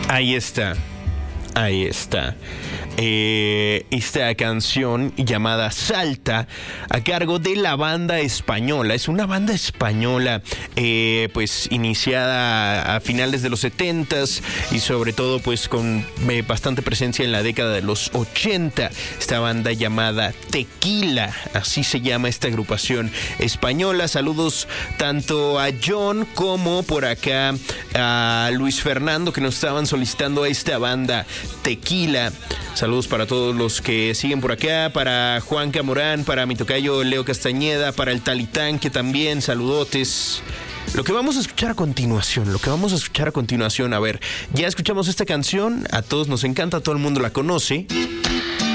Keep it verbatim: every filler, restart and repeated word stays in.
Ahí está. Ahí está. Eh, esta canción llamada Salta, a cargo de la banda española. Es una banda española, eh, pues iniciada a finales de los setentas y sobre todo pues con eh, bastante presencia en la década de los ochenta. Esta banda llamada Tequila, así se llama esta agrupación española. Saludos tanto a John como por acá a Luis Fernando, que nos estaban solicitando a esta banda Tequila. Saludos para todos los que siguen por acá, para Juan Camorán, para mi tocayo Leo Castañeda, para el Talitán, que también saludotes. Lo que vamos a escuchar a continuación, lo que vamos a escuchar a continuación, a ver, ya escuchamos esta canción, a todos nos encanta, todo el mundo la conoce.